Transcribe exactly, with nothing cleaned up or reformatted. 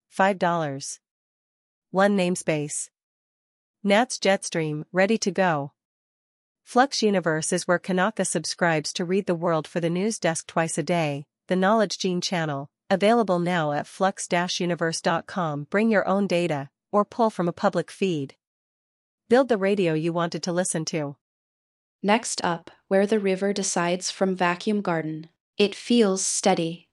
five dollars. one namespace. Nats Jetstream, ready to go. Flux Universe is where Kanaka subscribes to read the world for the news desk twice a day, the Knowledge Gene channel, available now at flux dash universe dot com. Bring your own data, or pull from a public feed. Build the radio you wanted to listen to. Next up, Where the River Decides from Vacuum Garden. It feels steady.